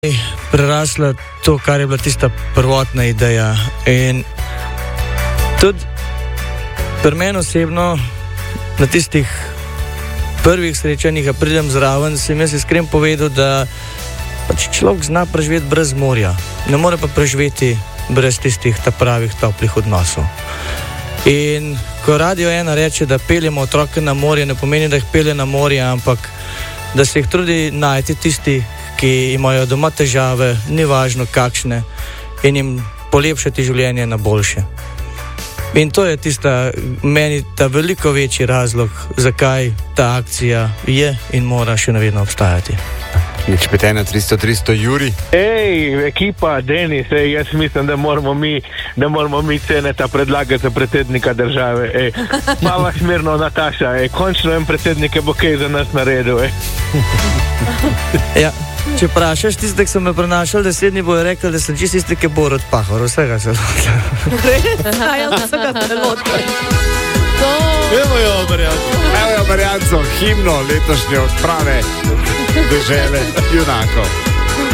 prerasla to, kar je bila tista prvotna ideja. In tudi pri meni osebno na tistih prvih srečanjih, ko pridem zraven, sem jaz iskren povedal, da pač človek zna preživeti brez morja, ne more pa preživeti brez tistih pravih toplih odnosov. In ko Radio 1 reče, da peljemo otroke na morje, ne pomeni, da jih pelje na morje, ampak da se jih trudi najti tisti, ki imajo doma težave, ni važno kakšne, in jim polepšati življenje na boljše. In to je meni ta veliko večji razlog, zakaj ta akcija je in mora še navedno obstajati. Nič 51300 Juri. Ekipa, Denis, jaz mislim, da moramo mi ceneta predlagati za predsednika države. Pa vas mirno, Nataša, končno en predsednik je bo kaj za nas naredil. Ja, če vprašaš tiste, ki so me prenašali 10 dni, bojo rekli, da sem čisto tiste, ki bo od Pahor, vsega se lotil. Vsega se lotil. Evo jo, Marjanco, himno letošnje odprave dežele junakov.